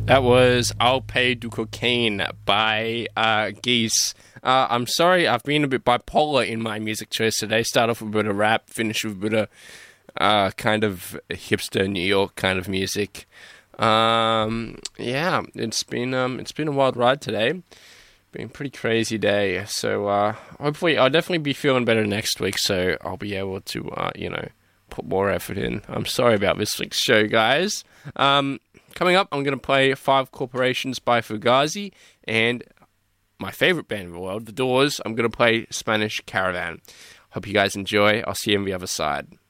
That was I'll Pay Du Cocaine by Geese. I'm sorry, I've been a bit bipolar in my music choice today. Start off with a bit of rap, finish with a bit of kind of hipster New York kind of music. Yeah, it's been a wild ride today. Been a pretty crazy day. So hopefully I'll definitely be feeling better next week, so I'll be able to put more effort in. I'm sorry about this week's show, guys. Coming up, I'm going to play Five Corporations by Fugazi, and my favorite band in the world, The Doors. I'm going to play Spanish Caravan. Hope you guys enjoy. I'll see you on the other side.